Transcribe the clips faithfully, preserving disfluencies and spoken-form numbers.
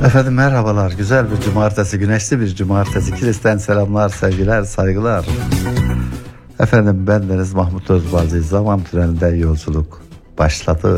Efendim merhabalar, güzel bir cumartesi, güneşli bir cumartesi. Kilis'ten selamlar, sevgiler, saygılar. Efendim bendeniz Mahmut Özbalcı. Zaman tünelinde yolculuk başladı.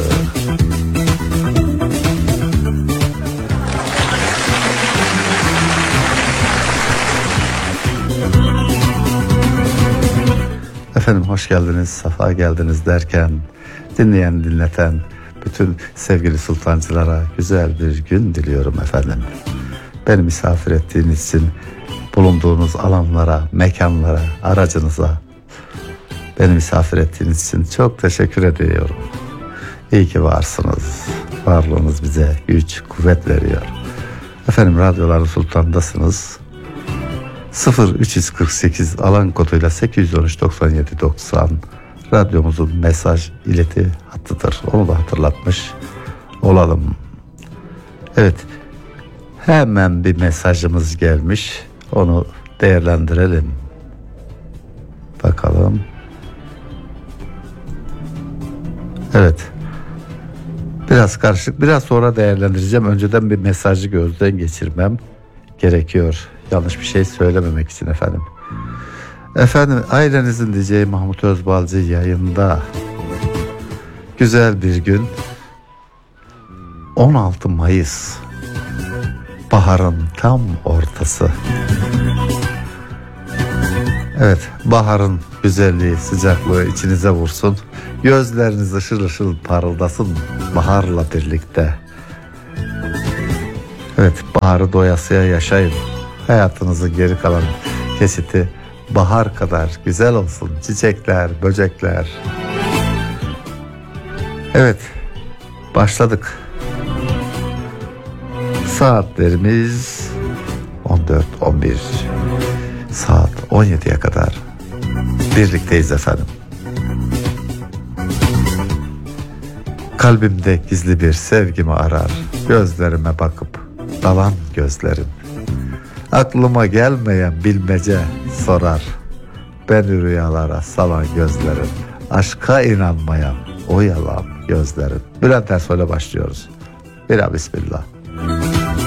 Efendim hoş geldiniz, safa geldiniz derken dinleyen, dinleten bütün sevgili sultancılara güzel bir gün diliyorum efendim. Beni misafir ettiğiniz için bulunduğunuz alanlara, mekanlara, aracınıza beni misafir ettiğiniz için çok teşekkür ediyorum. İyi ki varsınız. Varlığınız bize güç, kuvvet veriyor. Efendim radyoların sultandasınız. sıfır üç kırk sekiz alan koduyla sekiz yüz on üç doksan yedi doksan radyomuzun mesaj ileti hattıdır. Onu da hatırlatmış olalım. Evet, hemen bir mesajımız gelmiş. Onu değerlendirelim. Bakalım. Evet. Biraz karışık. Biraz sonra değerlendireceğim. Önceden bir mesajı gözden geçirmem gerekiyor. Yanlış bir şey söylememek için efendim. Efendim ailenizin diyeceği Mahmut Özbalcı yayında. Güzel bir gün. on altı Mayıs. Baharın tam ortası. Evet, baharın güzelliği, sıcaklığı içinize vursun. Gözleriniz ışıl ışıl parıldasın baharla birlikte. Evet, baharı doyasıya yaşayın. Hayatınızın geri kalan kesiti bahar kadar güzel olsun. Çiçekler, böcekler. Evet, başladık. Saatlerimiz on dört on bir. Saat on yediye kadar birlikteyiz efendim. Kalbimde gizli bir sevgimi arar. Gözlerime bakıp dalan gözlerin. Aklıma gelmeyen bilmece sorar. Beni rüyalara salan gözlerin. Aşka inanmayan o yalan gözlerin. Bülent Ersoy'la başlıyoruz. Bila bismillah.